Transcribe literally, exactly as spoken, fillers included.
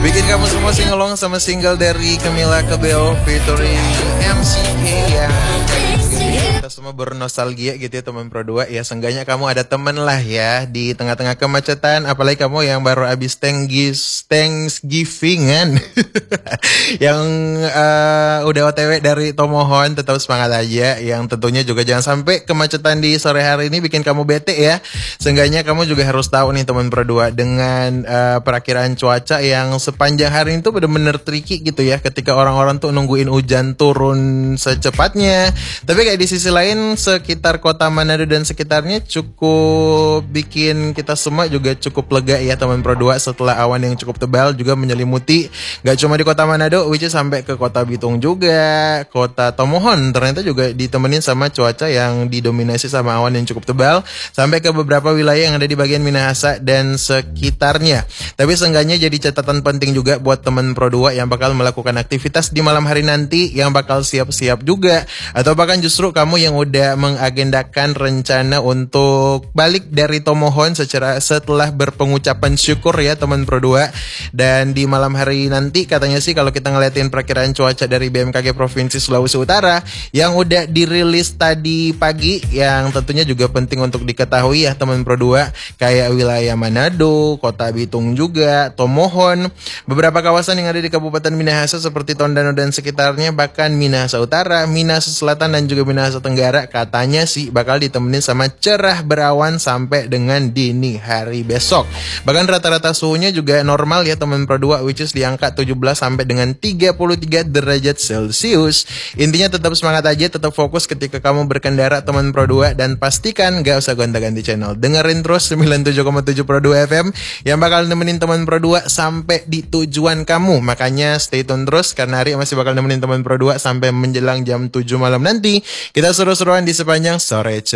Bikin kamu semua singelong sama single dari Camila Cabello featuring M C K ya. Kita semua bernostalgia gitu ya teman Pro dua. Ya seenggaknya kamu ada temen lah ya di tengah-tengah kemacetan. Apalagi kamu yang baru habis Thanksgiving Thanksgivingan yang uh, udah O T W dari Tomohon. Tetap semangat aja. Yang tentunya juga jangan sampai kemacetan di sore hari ini bikin kamu bete ya. Seenggaknya kamu juga harus tahu nih teman Pro dua, dengan uh, perakiraan cuaca yang sepanjang hari itu bener-bener tricky gitu ya, ketika orang-orang tuh nungguin hujan turun secepatnya. Tapi kayak di sisi lain sekitar kota Manado dan sekitarnya cukup bikin kita semua juga cukup lega ya teman Pro dua, setelah awan yang cukup tebal juga menyelimuti gak cuma di kota Manado, which is sampai ke kota Bitung juga, kota Tomohon ternyata juga ditemenin sama cuaca yang didominasi sama awan yang cukup tebal, sampai ke beberapa wilayah yang ada di bagian Minahasa dan sekitarnya. Tapi seenggaknya jadi catatan penting juga buat teman Pro dua yang bakal melakukan aktivitas di malam hari nanti, yang bakal siap-siap juga, atau bahkan justru kamu yang udah mengagendakan rencana untuk balik dari Tomohon secara setelah berpengucapan syukur ya teman Pro dua. Dan di malam hari nanti katanya sih kalau kita ngeliatin perakiraan cuaca dari B M K G Provinsi Sulawesi Utara yang udah dirilis tadi pagi, yang tentunya juga penting untuk diketahui ya teman Pro dua, kayak wilayah Manado, kota Bitung juga, Tomohon, beberapa kawasan yang ada di Kabupaten Minahasa seperti Tondano dan sekitarnya, bahkan Minahasa Utara, Minahasa Selatan dan juga Minahasa Tenggara katanya sih bakal ditemenin sama cerah berawan sampai dengan dini hari besok. Bahkan rata-rata suhunya juga normal ya teman Pro dua, which is di angka tujuh belas sampai dengan tiga puluh tiga derajat Celcius. Intinya tetap semangat aja, tetap fokus ketika kamu berkendara teman Pro dua, dan pastikan gak usah gonta-ganti channel. Dengerin terus sembilan puluh tujuh koma tujuh Pro dua F M yang bakal nemenin teman Pro dua sampai di tujuan kamu. Makanya stay tune terus karena Ari masih bakal nemenin teman Pro dua sampai menjelang jam tujuh malam nanti. Kita seru-seruan di sepanjang sore.